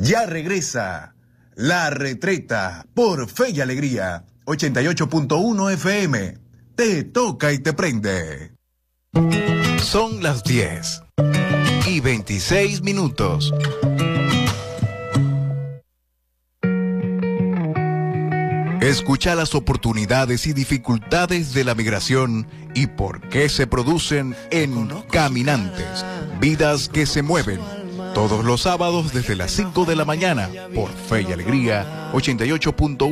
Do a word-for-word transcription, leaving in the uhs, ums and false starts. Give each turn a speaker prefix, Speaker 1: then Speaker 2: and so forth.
Speaker 1: Ya regresa La Retreta por Fe y Alegría, ochenta y ocho punto uno F M. Te toca y te prende.
Speaker 2: Son las diez y veintiséis minutos. Escucha las oportunidades y dificultades de la migración y por qué se producen en Caminantes, vidas que se mueven. Todos los sábados desde las cinco de la mañana por Fe y Alegría, ochenta y ocho punto uno.